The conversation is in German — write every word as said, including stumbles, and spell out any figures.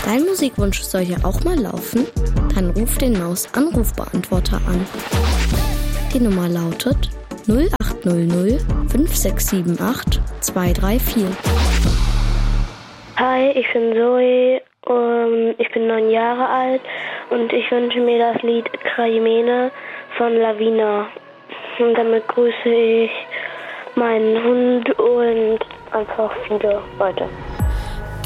Dein Musikwunsch soll ja auch mal laufen? Dann ruf den Maus-Anrufbeantworter an. Die Nummer lautet null acht null null fünf sechs sieben acht zwei drei vier. Hi, ich bin Zoe, um, ich bin neun Jahre alt und ich wünsche mir das Lied Krajmene von Lavina. Und damit grüße ich meinen Hund und einfach viele Leute.